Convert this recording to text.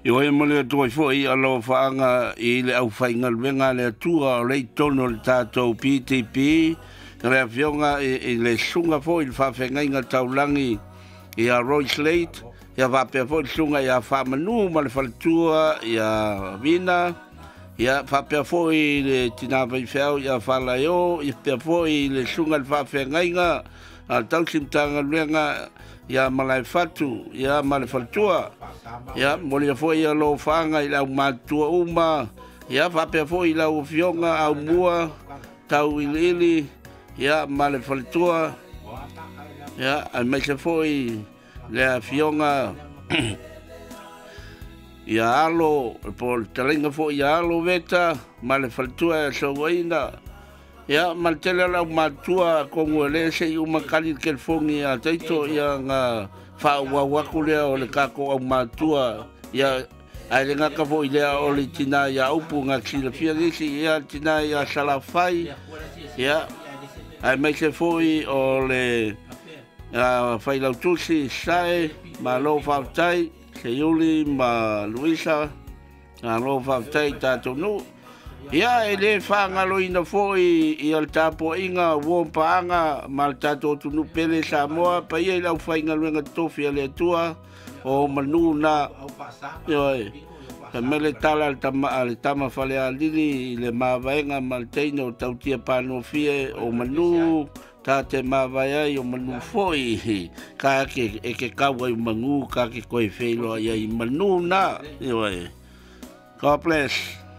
Yo e mole to foi alo faanga I le au fainga venga le tua o le tono le tatou PTP re fionga I le sunga foi il fa fenga inga taulangi I a Roy Slate ia va pe foi sunga ia fa manu ma le faltua ia vina ia fa pe foi le tina vai feo ia fa la yo ia pe foi le sunga le fa fenga inga al tau simtanga luenga ia malai fatu ia male faltua ia mole foi ia lo fanga ila matua uma ia fa pe foi ila o fionga au mua tau ilili ia male faltua ia ai mai se foi le fionga ia alo por telenga foi ia alo veta male faltua so goina ia maltele la matua kongo le se uma kali ke fongi a taito ia nga fa wa kule o le kako au matua ia ai nga ka foi le o le tina ia upu nga kila fia lisi ia tina ia sala fai ia ai mai se foi o le fai la tusi sai ma lo fa tai se yuli ma luisa a lo fa tai tato no ia ele fanga lo ina foi I al tapo inga wo paanga mal tato tunu pele sa moa pa ia la fainga luenga tofi le tua o manuna yo mele tala al tama fale alili le mavaenga mal teino tautia pano fie o manu ta te mavai o manu foi ka ke e ke kawa I mangu ka ke koe felo ia I manuna yo God bless.